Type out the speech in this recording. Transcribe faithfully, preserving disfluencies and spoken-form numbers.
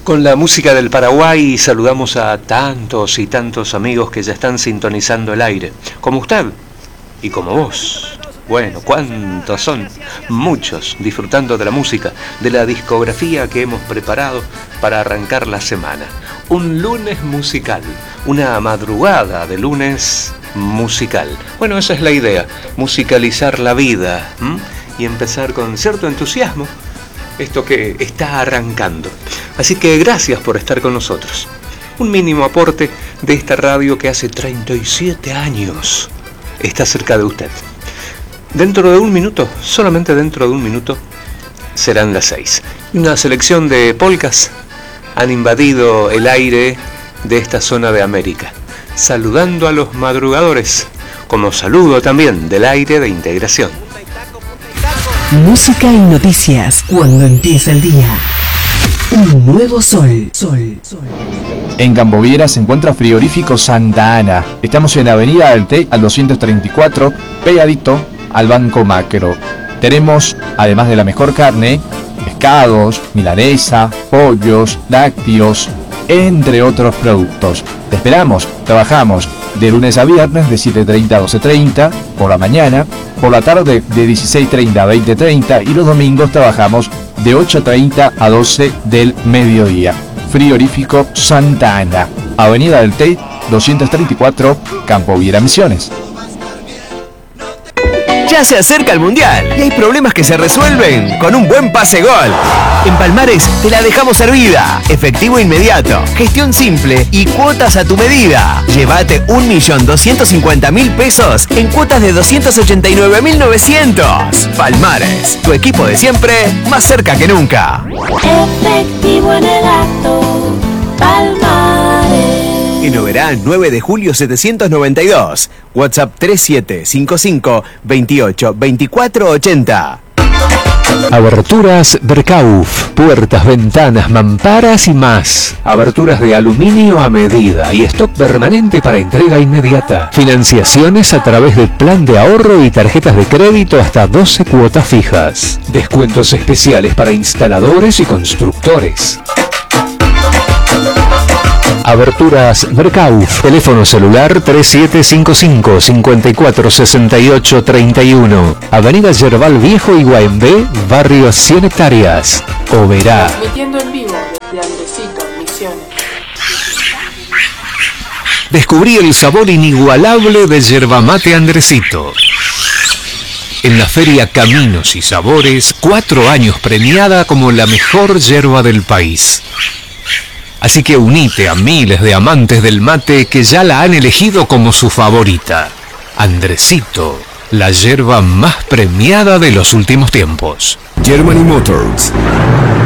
Con la música del Paraguay saludamos a tantos y tantos amigos que ya están sintonizando el aire, como usted y como vos. Bueno, ¿cuántos son? Muchos, disfrutando de la música, de la discografía que hemos preparado para arrancar la semana. Un lunes musical, una madrugada de lunes musical. Bueno, esa es la idea, musicalizar la vida, ¿m? Y empezar con cierto entusiasmo esto que está arrancando. Así que gracias por estar con nosotros. Un mínimo aporte de esta radio que hace treinta y siete años está cerca de usted. Dentro de un minuto, solamente dentro de un minuto, serán las seis. Una selección de polcas han invadido el aire de esta zona de América, saludando a los madrugadores, como saludo también del aire de integración. Música y noticias cuando empieza el día. Un nuevo sol. Sol. Sol. En Camboviera se encuentra Frigorífico Santa Ana. Estamos en la Avenida del Té al doscientos treinta y cuatro, pegadito al Banco Macro. Tenemos, además de la mejor carne, pescados, milanesa, pollos, lácteos, entre otros productos. Te esperamos, trabajamos de lunes a viernes de siete treinta a doce treinta, por la mañana, por la tarde de dieciséis treinta a veinte treinta y los domingos trabajamos de ocho treinta a doce del mediodía. Frigorífico Santa Ana, Avenida del Té, doscientos treinta y cuatro, Camboviera, Misiones. Ya se acerca el Mundial y hay problemas que se resuelven con un buen pase gol. En Palmares te la dejamos servida. Efectivo inmediato, gestión simple y cuotas a tu medida. Llévate un millón doscientos cincuenta mil pesos en cuotas de doscientos ochenta y nueve mil novecientos. Palmares, tu equipo de siempre, más cerca que nunca. Efectivo en el acto, Palmares. En Oberá, nueve de julio setecientos noventa y dos. WhatsApp tres siete cinco cinco, veintiocho, veinticuatro, ochenta. Aberturas Berkauf, puertas, ventanas, mamparas y más. Aberturas de aluminio a medida y stock permanente para entrega inmediata. Financiaciones a través del plan de ahorro y tarjetas de crédito hasta doce cuotas fijas. Descuentos especiales para instaladores y constructores. Aberturas Berkauf, teléfono celular tres siete cinco cinco, cinco cuatro seis ocho tres uno, Avenida Yerbal Viejo y Guaembé, barrio cien hectáreas, Oberá. Transmitiendo en vivo desde Andresito, Misiones. Descubrí el sabor inigualable de yerba mate Andresito. En la feria Caminos y Sabores, cuatro años premiada como la mejor yerba del país. Así que unite a miles de amantes del mate que ya la han elegido como su favorita. Andresito, la yerba más premiada de los últimos tiempos. Germany Motors.